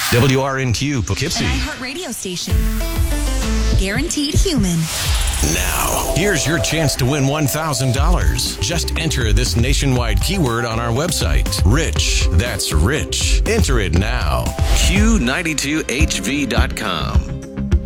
WRNQ Poughkeepsie. An iHeart radio station. Guaranteed human. Now, here's your chance to win $1,000. Just enter this nationwide keyword on our website. Rich. That's rich. Enter it now. Q92HV.com.